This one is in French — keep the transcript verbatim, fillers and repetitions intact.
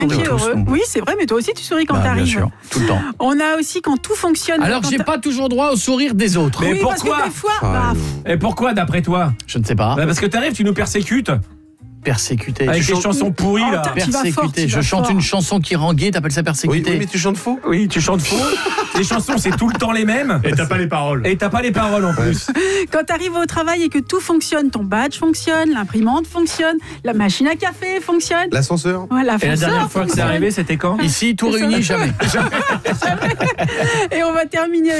qui est heureux. Oui, c'est vrai, mais toi aussi tu souris quand bah, t'arrives. Bien sûr, tout le temps. On a aussi quand tout fonctionne. Alors que j'ai pas toujours droit au sourire des autres. Mais oui, pourquoi parce que des fois, Ah, bah, Et pourquoi d'après toi? Je ne sais pas. Bah, parce que t'arrives, tu nous persécutes Persécuté. avec Tu les chantes- chansons pourries Oh, là. t'as- Tu vas fort, Persécuté. tu Je vas chante fort. une chanson qui rend gay, t'appelles ça Oui, persécuté? oui, mais tu chantes faux. Oui, tu chantes faux. Les chansons, c'est tout le temps les mêmes. Et t'as pas les paroles. Et t'as pas les paroles en plus. quand t'arrives au travail et que tout fonctionne, ton badge fonctionne, l'imprimante fonctionne, la machine à café fonctionne. L'ascenseur. Voilà, Et la dernière fois que c'est arrivé, c'était quand? Ici, tout réuni, jamais. Et on va terminer